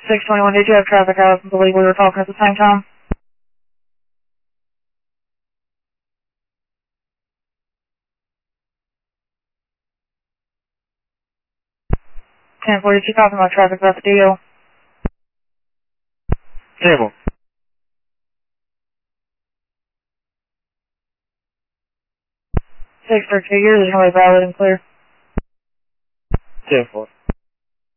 621, did you have traffic? I don't believe we were talking at the same time. 1042, talking about traffic, that's the deal. Table. 632, yours is really valid and clear. 10-4.